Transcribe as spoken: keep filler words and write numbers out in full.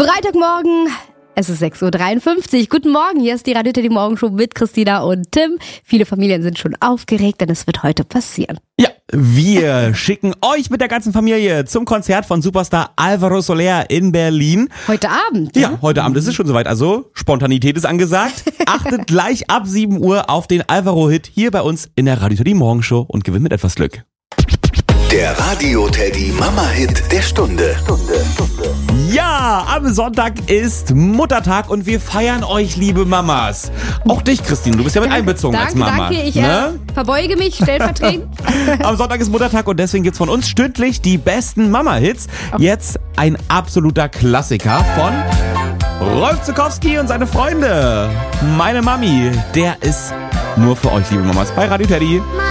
Freitagmorgen, es ist sechs Uhr dreiundfünfzig. Guten Morgen, hier ist die Radio Teddy Morgenshow mit Christina und Tim. Viele Familien sind schon aufgeregt, denn es wird heute passieren. Ja, wir schicken euch mit der ganzen Familie zum Konzert von Superstar Alvaro Soler in Berlin. Heute Abend? Ja, heute Abend ist es schon soweit, also Spontanität ist angesagt. Achtet gleich ab sieben Uhr auf den Alvaro-Hit hier bei uns in der Radio Teddy Morgenshow und gewinnt mit etwas Glück. Der Radio Teddy Mama-Hit der Stunde. Stunde, Stunde. Ja, am Sonntag ist Muttertag und wir feiern euch, liebe Mamas. Auch dich, Christine, du bist ja mit einbezogen danke, als Mama. Danke, ich ne? äh, verbeuge mich stellvertretend. Am Sonntag ist Muttertag und deswegen gibt's von uns stündlich die besten Mama-Hits. Jetzt ein absoluter Klassiker von Rolf Zukowski und seine Freunde. Meine Mami, der ist nur für euch, liebe Mamas, bei Radio Teddy.